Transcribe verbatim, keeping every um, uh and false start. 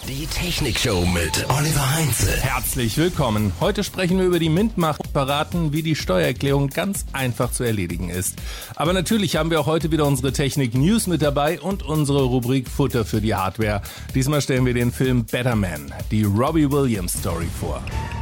Die Technikshow mit Oliver Heinze. Herzlich willkommen. Heute sprechen wir über die Mintmacher und verraten, wie die Steuererklärung ganz einfach zu erledigen ist. Aber natürlich haben wir auch heute wieder unsere Technik-News mit dabei und unsere Rubrik Futter für die Hardware. Diesmal stellen wir den Film Better Man, die Robbie Williams Story vor.